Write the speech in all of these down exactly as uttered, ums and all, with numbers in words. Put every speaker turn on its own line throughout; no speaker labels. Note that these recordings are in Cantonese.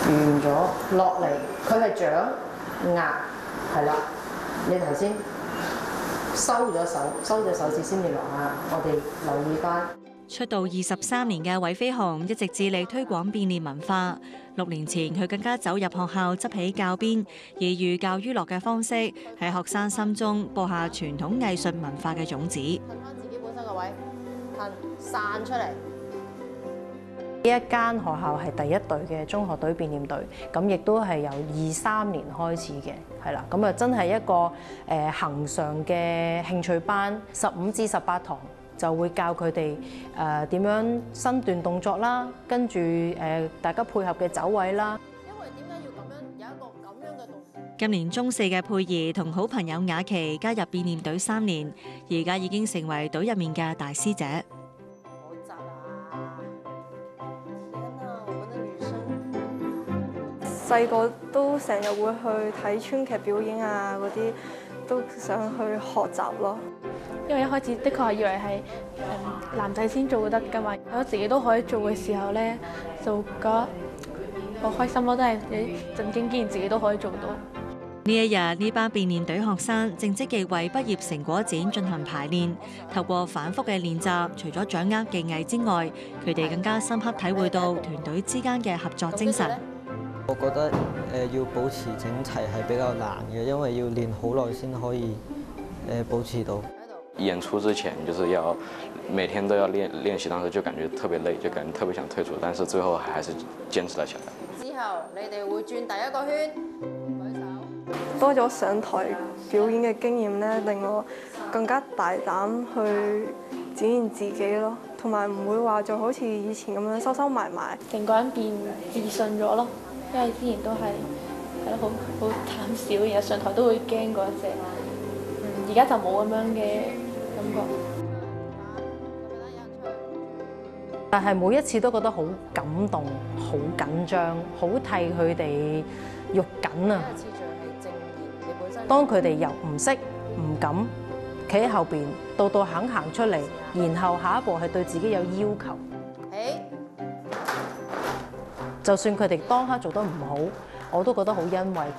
完咗落嚟，佢係掌壓，係啦。你頭先收咗手，收咗手指先至落下，我哋留意翻。
出道二十三年嘅韋飛鴻一直致力推廣變臉文化。六年前，佢更加走入學校執起教鞭，以寓教於樂嘅方式喺學生心中播下傳統藝術文化嘅種子。
褪翻自己本身個位，褪散出嚟。
呢一間學校係第一隊嘅中學隊變臉隊，咁亦都係由二三年開始嘅，係啦，咁啊真係一個誒恆常嘅興趣班，十五至十八堂就會教佢哋誒點樣身段動作啦，跟住誒大家配合嘅走位啦。
因為點解要咁樣有一個咁樣嘅動作？
今年中四嘅佩儀同好朋友雅琪加入變臉隊三年，而家已經成為隊入面嘅大師姐。
細個都成日會去睇川劇表演啊，嗰啲都想去學習咯。
因為一開始的確係以為係誒男仔先做得㗎嘛，如果自己都可以做嘅時候咧，就覺得好開心咯，真係幾震驚，竟然自己都可以做到。
呢一日，呢班變臉隊學生正積極為畢業成果展進行排練，透過反覆嘅練習，除咗掌握技藝之外，佢哋更加深刻體會到團隊之間嘅合作精神。
我覺得誒要保持整齊係比較難嘅，因為要練好耐先可以誒保持到。
演出之前就是要每天都要練練習，當時就感覺特別累，就感覺特別想退出，但是最後還是堅持了起來。
之後你哋會轉第一個圈，舉手。
多咗上台表演嘅經驗咧，令我更加大膽去展現自己咯，同埋唔會話就好似以前咁樣收收埋埋，
成個人變自信咗咯。因為之前都係係咯，好好膽小，然後上台都會驚嗰隻。嗯，而家就冇咁樣嘅感覺。
但係每一次都覺得好感動、好緊張、好替佢哋肉緊啊！當佢哋由唔識、唔敢企喺後邊，到到肯行出嚟，然後下一步係對自己有要求。就算佢哋當刻做得唔好，我都覺得好欣慰。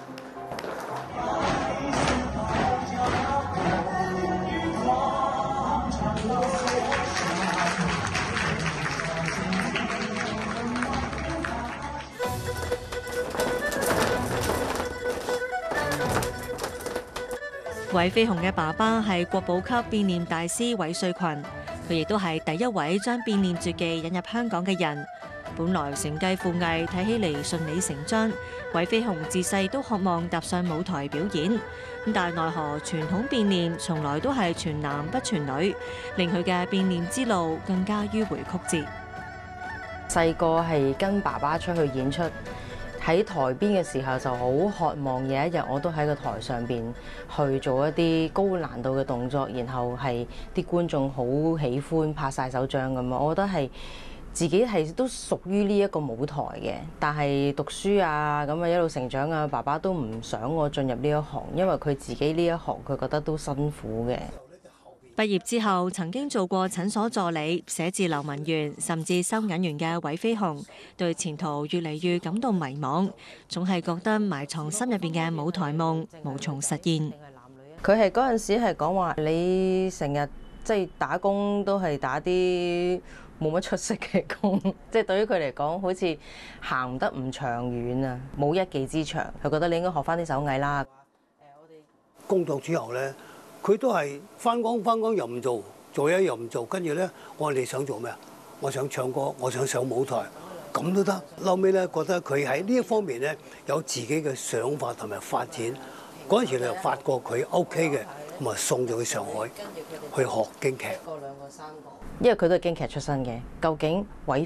韋飛鴻嘅爸爸係國寶級變臉大師韋瑞群，佢亦都係第一位將變臉絕技引入香港嘅人。本來承繼父藝睇起嚟順理成章，韋飛鴻自細都渴望踏上舞台表演，但奈何傳統變臉從來都係傳男不傳女，令佢嘅變臉之路更加迂迴曲折。
細個係跟爸爸出去演出，喺台邊嘅時候就好渴望有一日我都喺個台上邊去做一啲高難度嘅動作，然後係啲觀眾好喜歡拍晒手掌咁啊！我覺得係自己係都屬於呢一個舞台嘅，但係讀書啊咁啊一路成長啊，爸爸都唔想我進入呢一行，因為佢自己呢一行佢覺得都辛苦嘅。
畢業之後，曾經做過診所助理、寫字樓文員，甚至收銀員嘅韋飛鴻，對前途越嚟越感到迷茫，總係覺得埋藏心入邊嘅舞台夢無從實現。
佢係嗰陣時係講話，你成日即係打工都係打啲冇乜出息嘅工，即係對於佢嚟講，好似行得唔長遠啊，冇一技之長。佢覺得你應該學翻啲手藝啦。
工作之後咧，佢都係翻工翻工又唔做，做嘢又唔做，跟住咧，我話你想做咩啊？我想唱歌，我想上舞台，咁都得。後尾咧覺得佢喺呢一方面咧有自己嘅想法同埋發展。嗰陣時就發覺佢 OK 嘅，咁啊送咗去上海去學京劇。
因為佢都係京劇出身嘅，究竟韋